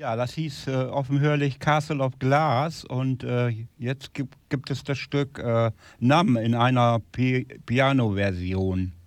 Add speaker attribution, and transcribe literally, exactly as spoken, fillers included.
Speaker 1: Ja, das hieß, äh, offenhörlich „Castle of Glass“ und, äh, jetzt gibt gibt es das Stück, äh, „Numb“ in einer Pi Pianoversion.